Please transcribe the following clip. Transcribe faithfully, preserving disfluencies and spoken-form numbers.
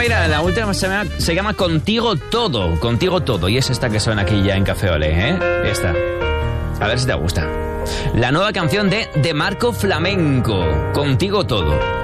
mira, la última se llama, se llama Contigo Todo, Contigo Todo, y es esta que suena aquí ya en Café Olé, ¿eh? Esta. A ver si te gusta. La nueva canción de De Marco Flamenco, Contigo Todo.